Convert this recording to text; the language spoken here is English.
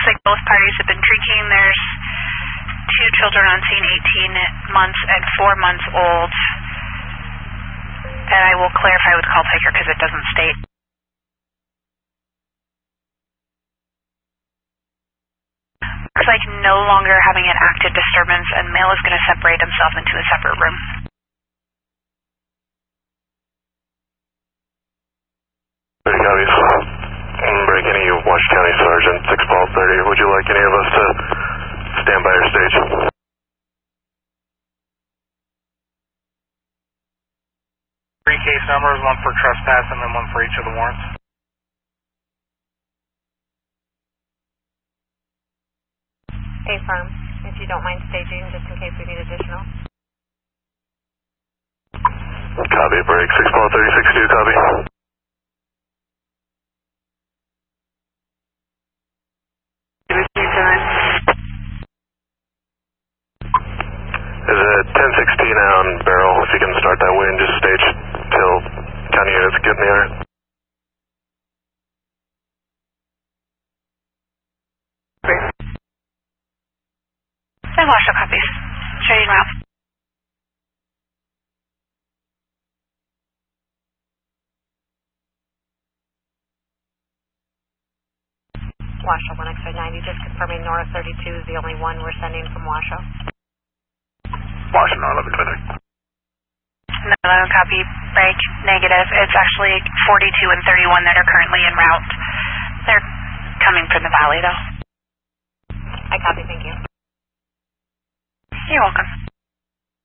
looks like both parties have been drinking. There's 2 children on scene, 18 months and 4 months old. And I will clarify with call taker because it doesn't state. Looks like no longer having an active disturbance, and male is going to separate himself into a separate room. Break any Wash County Sergeant 61230. Would you like any of us to stand by your stage? 3 case numbers, 1 for trespass and then 1 for each of the warrants. A firm, if you don't mind staging, just in case we need additional. Copy, break 6123062, copy. Is it 1016 on barrel? If you can start that way and just stage till county units get in the air. And Washoe copies. Shady route. Washoe 1X90, just confirming Nora 32 is the only one we're sending from Washoe. Washington 11 clinic. No, copy, break, negative. It's actually 42 and 31 that are currently en route. They're coming from the valley though. I copy, thank you. You're welcome.